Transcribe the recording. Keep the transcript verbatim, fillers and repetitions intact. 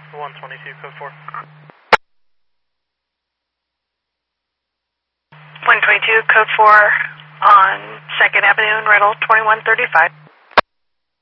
one twenty-two, code four. one twenty-two, code four on second Avenue and Riddle, twenty-one thirty-five.